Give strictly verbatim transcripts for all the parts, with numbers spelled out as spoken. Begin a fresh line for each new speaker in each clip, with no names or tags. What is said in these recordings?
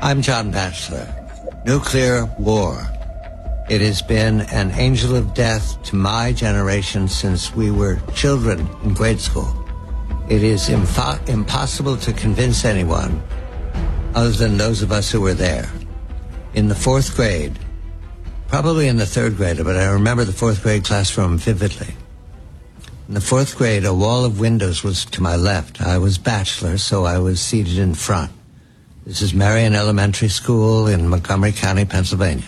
I'm John Batchelor. Nuclear war. It has been an angel of death to my generation since we were children in grade school. It is impo- impossible to convince anyone other than those of us who were there. In the fourth grade, probably in the third grade, but I remember the fourth grade classroom vividly. In the fourth grade, a wall of windows was to my left. I was Batchelor, so I was seated in front. This is Marion Elementary School in Montgomery County, Pennsylvania.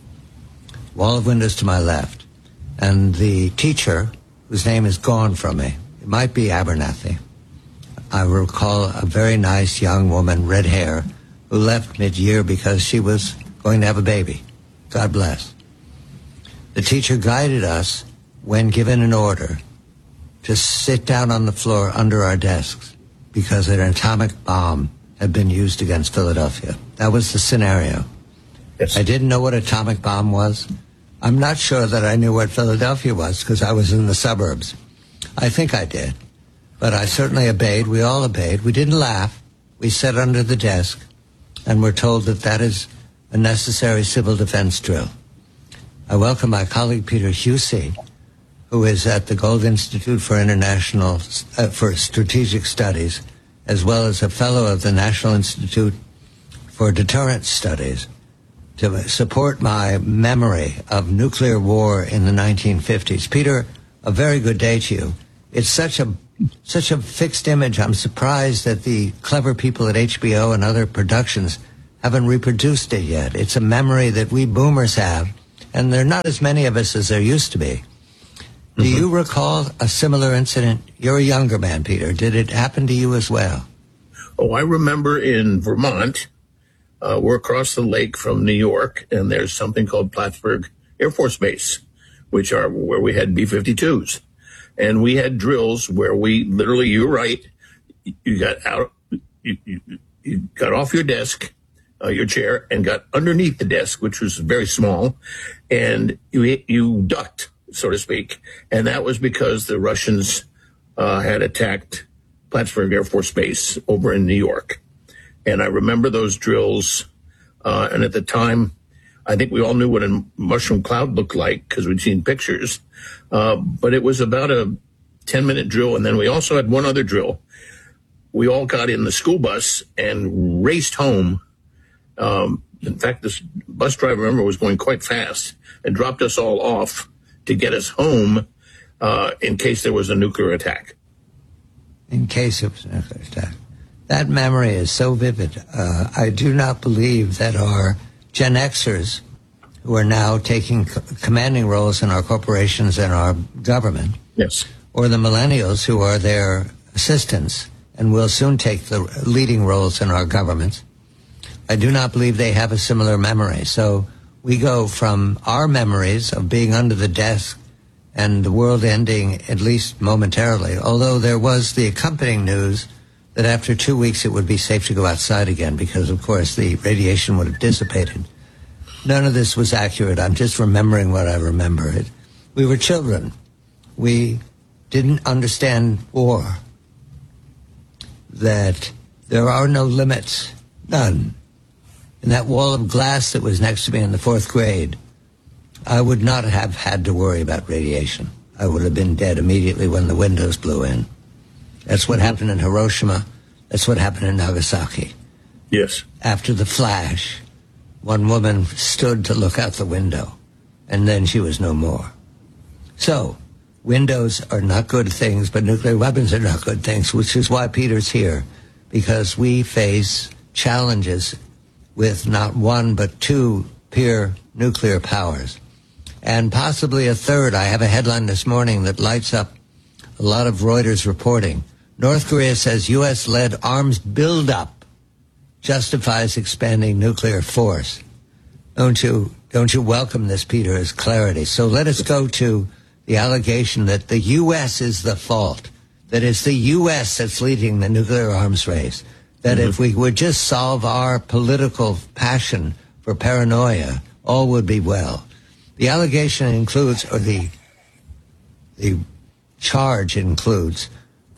Wall of windows to my left. And the teacher, whose name is gone from me, it might be Abernathy. I recall a very nice young woman, red hair, who left mid-year because she was going to have a baby. God bless. The teacher guided us, when given an order, to sit down on the floor under our desks because an atomic bomb had been used against Philadelphia. That was the scenario.
Yes.
I didn't know what atomic bomb was. I'm not sure that I knew what Philadelphia was because I was in the suburbs. I think I did. But I certainly obeyed. We all obeyed. We didn't laugh. We sat under the desk and were told that that is a necessary civil defense drill. I welcome my colleague Peter Husey, who is at the Gold Institute for International uh, for Strategic Studies, as well as a fellow of the National Institute for Deterrence Studies, to support my memory of nuclear war in the nineteen fifties. Peter, a very good day to you. It's such a such a fixed image. I'm surprised that the clever people at H B O and other productions haven't reproduced it yet. It's a memory that we boomers have, and there are not as many of us as there used to be. Do you recall a similar incident? You're a younger man, Peter. Did it happen to you as well?
Oh, I remember in Vermont, uh, we're across the lake from New York, and there's something called Plattsburgh Air Force Base, which are where we had B fifty-twos. And we had drills where we literally, you're right, you got out, you, you, you got off your desk, uh, your chair, and got underneath the desk, which was very small, and you you ducked, so to speak. And that was because the Russians uh, had attacked Plattsburgh Air Force Base over in New York. And I remember those drills. Uh, and at the time, I think we all knew what a mushroom cloud looked like because we'd seen pictures. Uh, but it was about a ten minute drill. And then we also had one other drill. We all got in the school bus and raced home. Um, in fact, this bus driver, I remember, was going quite fast and dropped us all off to get us home uh, in case there was a nuclear attack.
In case of a nuclear attack. That memory is so vivid. Uh, I do not believe that our Gen Xers, who are now taking co- commanding roles in our corporations and our government,
yes,
or the millennials who are their assistants and will soon take the leading roles in our governments, I do not believe they have a similar memory. So we go from our memories of being under the desk and the world ending, at least momentarily, although there was the accompanying news that after two weeks it would be safe to go outside again because, of course, the radiation would have dissipated. None of this was accurate. I'm just remembering what I remember. It, we were children. We didn't understand war, that there are no limits, none. And that wall of glass that was next to me in the fourth grade, I would not have had to worry about radiation. I would have been dead immediately when the windows blew in. That's what happened in Hiroshima. That's what happened in Nagasaki.
Yes.
After the flash, one woman stood to look out the window, and then she was no more. So, windows are not good things, but nuclear weapons are not good things, which is why Peter's here, because we face challenges with not one but two peer nuclear powers, and possibly a third. I have a headline this morning that lights up a lot of Reuters reporting. North Korea says U S-led arms buildup justifies expanding nuclear force. Don't you, don't you welcome this, Peter, as clarity? So let us go to the allegation that the U S is the fault, that it's the U S that's leading the nuclear arms race, that mm-hmm. if we would just solve our political passion for paranoia, all would be well. The allegation includes, or the the charge includes,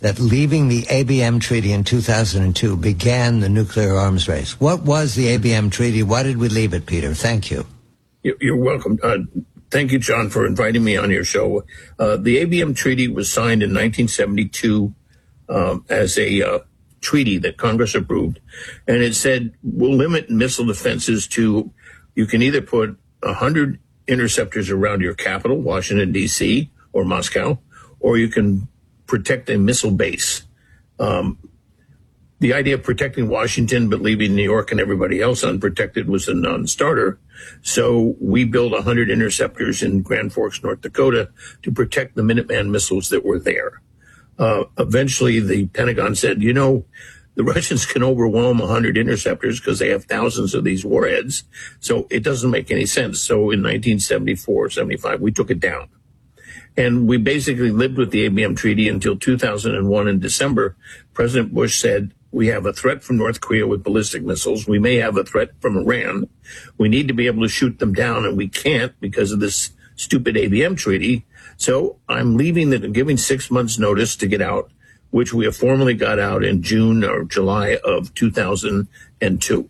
that leaving the A B M Treaty in two thousand two began the nuclear arms race. What was the A B M Treaty? Why did we leave it, Peter? Thank you.
You're welcome. Uh, thank you, John, for inviting me on your show. Uh, the A B M Treaty was signed in nineteen seventy-two um, as a uh, treaty that Congress approved. And it said, we'll limit missile defenses to, you can either put one hundred interceptors around your capital, Washington, D C, or Moscow, or you can protect a missile base. Um, the idea of protecting Washington but leaving New York and everybody else unprotected was a non-starter. So we built one hundred interceptors in Grand Forks, North Dakota, to protect the Minuteman missiles that were there. Uh, eventually, the Pentagon said, you know, the Russians can overwhelm one hundred interceptors because they have thousands of these warheads. So it doesn't make any sense. So in nineteen seventy-four, seventy-five, we took it down. And we basically lived with the A B M Treaty until two thousand one in December. President Bush said, we have a threat from North Korea with ballistic missiles. We may have a threat from Iran. We need to be able to shoot them down, and we can't because of this stupid A B M Treaty. So I'm leaving the, giving six months notice to get out, which we have formally got out in June or July of two thousand two.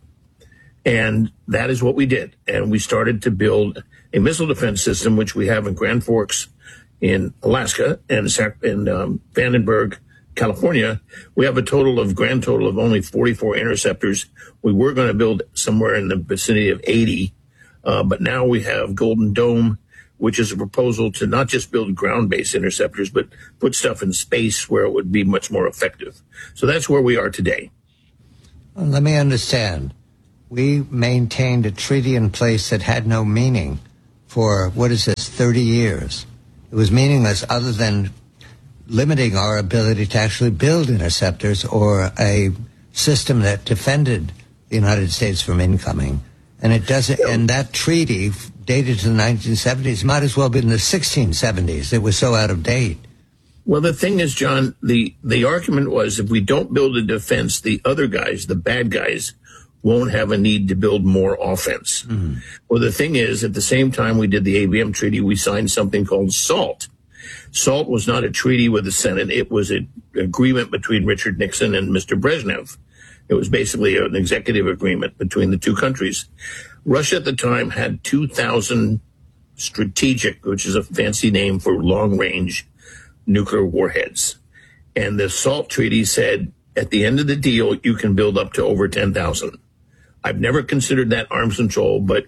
And that is what we did. And we started to build a missile defense system, which we have in Grand Forks, in Alaska, and in um, Vandenberg, California. We have a total of, grand total of only forty-four interceptors. We were going to build somewhere in the vicinity of eighty, uh, but now we have Golden Dome, which is a proposal to not just build ground-based interceptors, but put stuff in space where it would be much more effective. So that's where we are today.
Well, let me understand. We maintained a treaty in place that had no meaning for, what is this, thirty years. It was meaningless other than limiting our ability to actually build interceptors or a system that defended the United States from incoming. And it doesn't, and that treaty dated to the nineteen seventies might as well have been the sixteen seventies. It was so out of date.
Well, the thing is, John, the, the argument was if we don't build a defense, the other guys, the bad guys, won't have a need to build more offense. Mm. Well, the thing is, at the same time we did the A B M Treaty, we signed something called SALT. SALT was not a treaty with the Senate. It was an agreement between Richard Nixon and Mister Brezhnev. It was basically an executive agreement between the two countries. Russia at the time had two thousand strategic, which is a fancy name for long-range nuclear warheads. And the SALT treaty said, at the end of the deal, you can build up to over ten thousand. I've never considered that arms control, but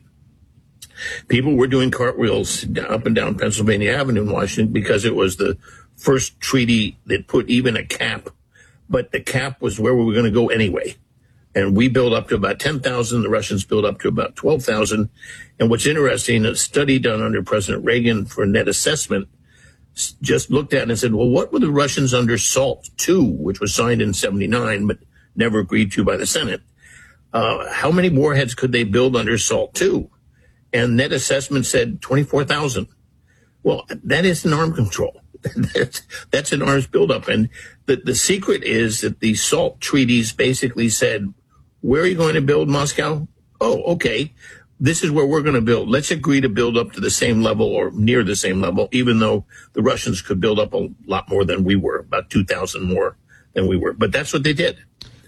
people were doing cartwheels up and down Pennsylvania Avenue in Washington because it was the first treaty that put even a cap, but the cap was where we were going to go anyway. And we built up to about ten thousand. The Russians built up to about twelve thousand. And what's interesting, a study done under President Reagan for net assessment just looked at it and said, well, what were the Russians under SALT two, which was signed in seventy-nine, but never agreed to by the Senate? Uh, how many warheads could they build under SALT two? And net assessment said twenty-four thousand. Well, that isn't arm control. that's, that's an arms buildup. And the, the secret is that the SALT treaties basically said, where are you going to build, Moscow? Oh, okay. This is where we're going to build. Let's agree to build up to the same level or near the same level, even though the Russians could build up a lot more than we were, about two thousand more than we were. But that's what they did.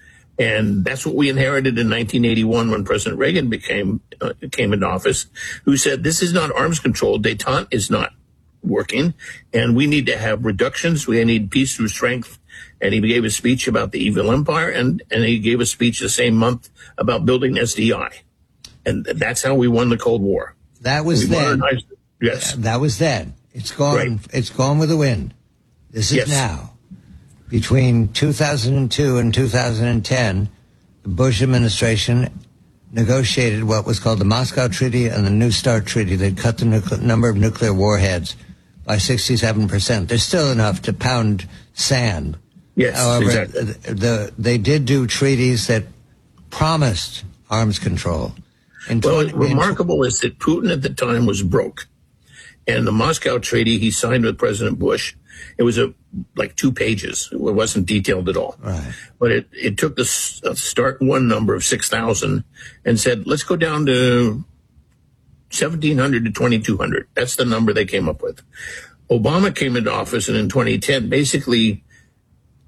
And that's what we inherited in nineteen eighty-one when President Reagan became uh, came into office, who said, this is not arms control. Détente is not working, and we need to have reductions. We need peace through strength. And he gave a speech about the evil empire, and, and he gave a speech the same month about building S D I. And that's how we won the Cold War.
That was
we
then.
Yes.
That was then. It's gone. Right. It's gone with the wind. This is
yes.
now. Between two thousand two and two thousand ten, the Bush administration negotiated what was called the Moscow Treaty and the New START Treaty that cut the nucle- number of nuclear warheads by sixty-seven percent. There's still enough to pound sand.
Yes,
However,
exactly.
the, the, they did do treaties that promised arms control. In
well,
twenty,
remarkable in, is that Putin at the time was broke. And the Moscow Treaty he signed with President Bush, it was a like two pages. It wasn't detailed at all.
Right.
But it, it took the start one number of six thousand and said, let's go down to seventeen hundred to twenty-two hundred. That's the number they came up with. Obama came into office, and in twenty ten, basically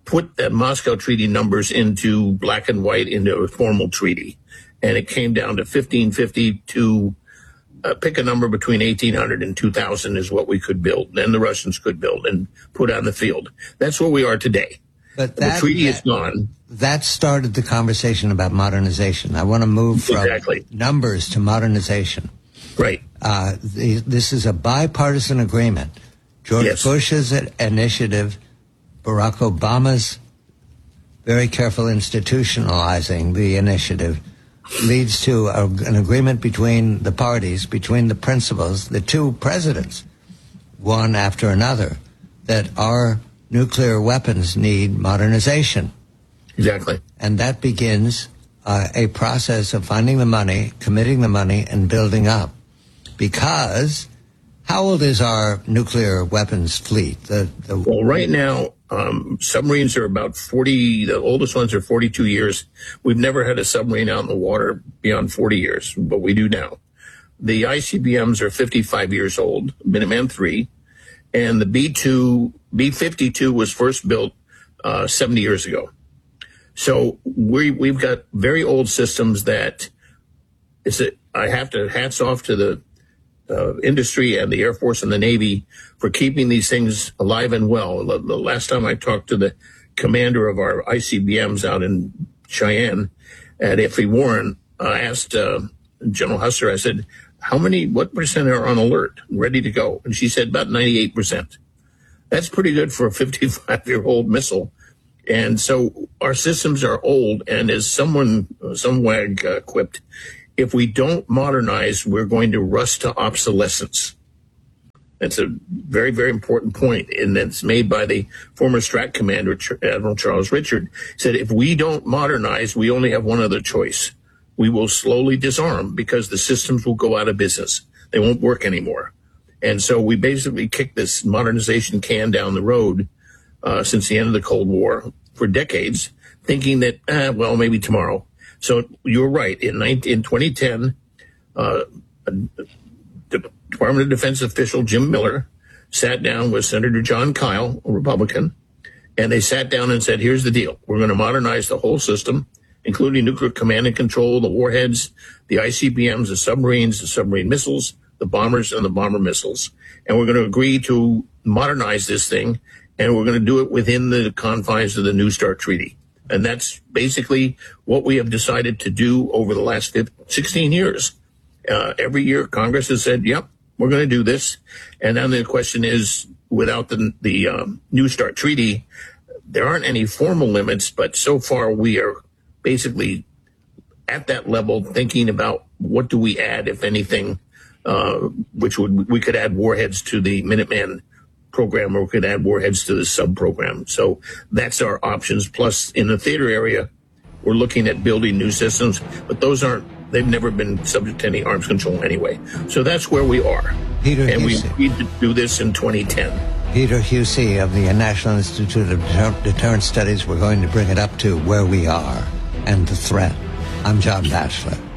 put the Moscow Treaty numbers into black and white into a formal treaty. And it came down to fifteen fifty to uh, pick a number between eighteen hundred and two thousand is what we could build. Then the Russians could build and put on the field. That's where we are today.
But that,
the treaty
that,
is gone.
That started the conversation about modernization. I want to move from
exactly.
numbers to modernization.
Right.
Uh, the, this is a bipartisan agreement. George
yes.
Bush's initiative, Barack Obama's very careful institutionalizing the initiative, leads to a, an agreement between the parties, between the principals, the two presidents, one after another, that our nuclear weapons need modernization.
Exactly.
And that begins uh, a process of finding the money, committing the money, and building up. Because how old is our nuclear weapons fleet? The, the
well, right now, um, submarines are about forty, the oldest ones are forty-two years. We've never had a submarine out in the water beyond forty years, but we do now. The I C B Ms are fifty-five years old, Minuteman three, and the B two, B fifty-two was first built uh, seventy years ago. So we, we've got very old systems that is it, I have to hats off to the uh, industry and the Air Force and the Navy for keeping these things alive and well. The, the last time I talked to the commander of our I C B Ms out in Cheyenne at F E Warren, I asked uh, General Husser, I said, how many, what percent are on alert, ready to go? And she said about ninety-eight percent. That's pretty good for a fifty-five-year-old missile. And so our systems are old, and as someone, some wag uh, quipped, if we don't modernize, we're going to rust to obsolescence. That's a very, very important point, and that's made by the former Strat Commander, Admiral Charles Richard. He said, if we don't modernize, we only have one other choice. We will slowly disarm because the systems will go out of business. They won't work anymore. And so we basically kicked this modernization can down the road uh, since the end of the Cold War for decades, thinking that, eh, well, maybe tomorrow. So you're right. In, nineteen, in twenty ten, uh, the Department of Defense official Jim Miller sat down with Senator John Kyle, a Republican, and they sat down and said, here's the deal. We're going to modernize the whole system, including nuclear command and control, the warheads, the I C B Ms, the submarines, the submarine missiles, the bombers, and the bomber missiles. And we're going to agree to modernize this thing, and we're going to do it within the confines of the New START Treaty. And that's basically what we have decided to do over the last sixteen years. Uh, every year, Congress has said, yep, we're going to do this. And then the question is, without the, the um, New START Treaty, there aren't any formal limits, but so far we are basically at that level thinking about what do we add, if anything, uh, which would we could add warheads to the Minuteman program, or we could add warheads to the sub program. So that's our options. Plus, in the theater area, we're looking at building new systems, but those aren't, they've never been subject to any arms control anyway. So that's where we are.
Peter
and
Husey.
we need to do this in twenty ten.
Peter Husey of the National Institute of Deter- Deterrence Studies, we're going to bring it up to where we are and the threat. I'm John Batchelor.